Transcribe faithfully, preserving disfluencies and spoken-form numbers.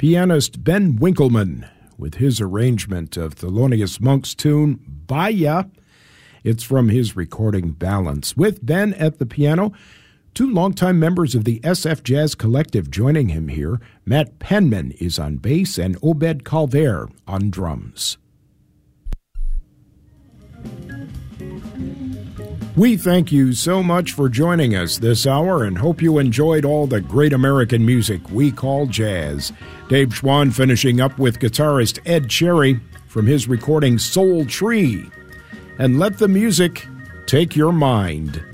pianist Ben Winkleman with his arrangement of Thelonious Monk's tune, Baya. It's from his recording Balance. With Ben at the piano, two longtime members of the S F Jazz Collective joining him here. Matt Penman is on bass and Obed Calver on drums. We thank you so much for joining us this hour and hope you enjoyed all the great American music we call jazz. Dave Schwann finishing up with guitarist Ed Cherry from his recording Soul Tree. And let the music take your mind.